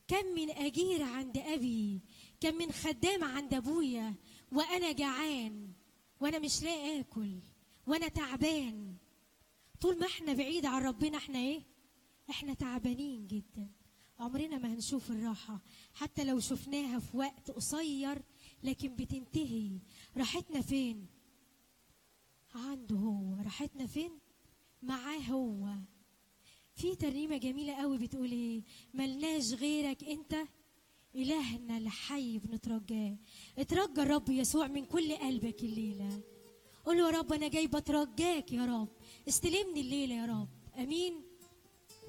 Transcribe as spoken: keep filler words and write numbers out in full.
كم من أجير عند أبي، كم من خدام عند أبويا وأنا جعان وأنا مش لاقي آكل وأنا تعبان. طول ما احنا بعيد عن ربنا احنا ايه؟ احنا تعبانين جدا، عمرنا ما هنشوف الراحة. حتى لو شفناها في وقت قصير لكن بتنتهي. راحتنا فين؟ عنده هو. راحتنا فين؟ معاه هو. في ترنيمة جميلة قوي بتقول ايه؟ ملناش غيرك انت إلهنا الحي بنترجاه. اترجى الرب يسوع من كل قلبك الليلة. قول له يا رب أنا جاي بترجاك يا رب، استلمني الليلة يا رب. أمين.